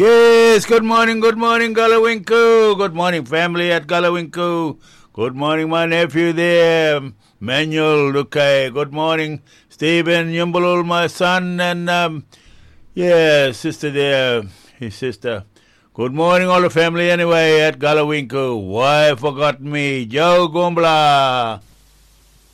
Yes, good morning, Gallowinku. Good morning, family at Gallowinku. Good morning, my nephew there, Manuel Lukai. Good morning, Stephen Yumbalul, my son, and sister there, his sister. Good morning, all the family anyway at Gallowinku. Why forgot me, Joe Gombla.